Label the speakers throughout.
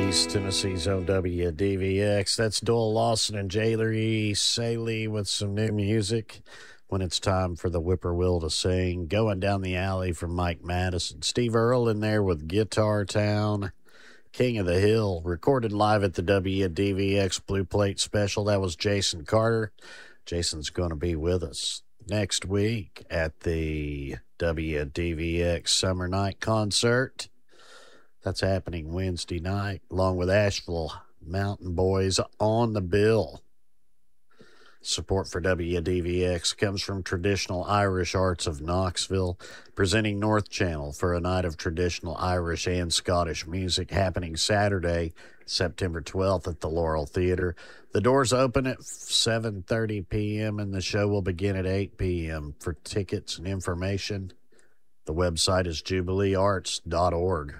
Speaker 1: East Tennessee's own WDVX. That's Doyle Lawson and Jaylee Saley with some new music. When it's time for the whippoorwill to sing, Going Down the Alley from Mike Madison. Steve Earle in there with Guitar Town. King of the Hill, recorded live at the WDVX Blue Plate Special. That was Jason Carter. Jason's going to be with us next week at the WDVX Summer Night Concert. That's happening Wednesday night, along with Asheville Mountain Boys on the bill. Support for WDVX comes from Traditional Irish Arts of Knoxville, presenting North Channel for a night of traditional Irish and Scottish music happening Saturday, September 12th at the Laurel Theater. The doors open at 7:30 p.m. and the show will begin at 8 p.m. For tickets and information, the website is jubileearts.org.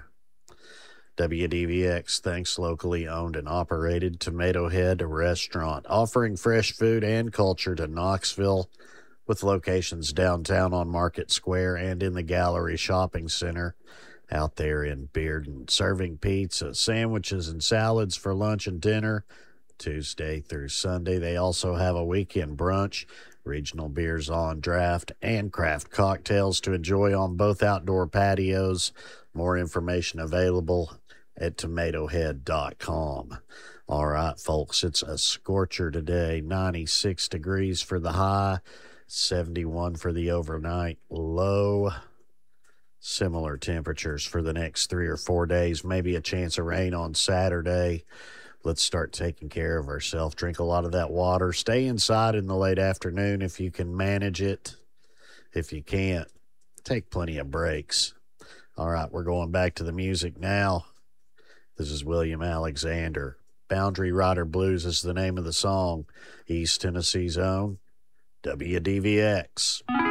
Speaker 1: WDVX thanks locally owned and operated Tomato Head Restaurant, offering fresh food and culture to Knoxville with locations downtown on Market Square and in the Gallery Shopping Center out there in Bearden, serving pizza, sandwiches, and salads for lunch and dinner Tuesday through Sunday. They also have a weekend brunch, regional beers on draft, and craft cocktails to enjoy on both outdoor patios. More information available at tomatohead.com. All right, folks, it's a scorcher today. 96 degrees for the high, 71 for the overnight low. Similar temperatures for the next 3 or 4 days. Maybe a chance of rain on Saturday. Let's start taking care of ourselves. Drink a lot of that water. Stay inside in the late afternoon if you can manage it. If you can't, take plenty of breaks. All right, we're going back to the music now. This is William Alexander. Boundary Rider Blues is the name of the song. East Tennessee's own WDVX.